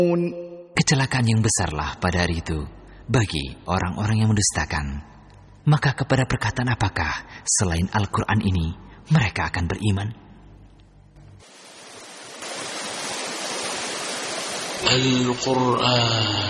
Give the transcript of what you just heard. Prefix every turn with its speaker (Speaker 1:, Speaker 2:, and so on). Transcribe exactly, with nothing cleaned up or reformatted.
Speaker 1: Kecelakaan yang besarlah pada hari itu bagi orang-orang yang mendustakan. Maka kepada perkataan apakah selain Al-Quran ini mereka akan beriman?
Speaker 2: Al-Quran